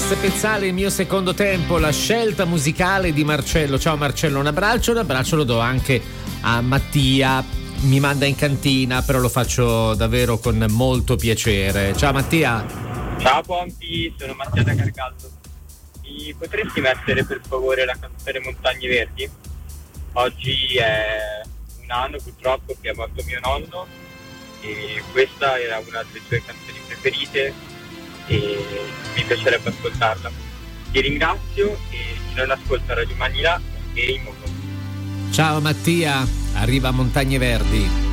Alex Pezzale, il mio secondo tempo, la scelta musicale di Marcello. Ciao Marcello, un abbraccio lo do anche a Mattia, mi manda in cantina, però lo faccio davvero con molto piacere. Ciao Mattia. Ciao Pompi, sono Mattia da Carcaldo. Mi potresti mettere per favore la canzone Montagne Verdi? Oggi è un anno purtroppo che è morto mio nonno e questa era una delle sue canzoni preferite e mi piacerebbe ascoltarla. Ti ringrazio e chi non ascolta Radio Manila è in moto. Ciao Mattia, arriva Montagne Verdi.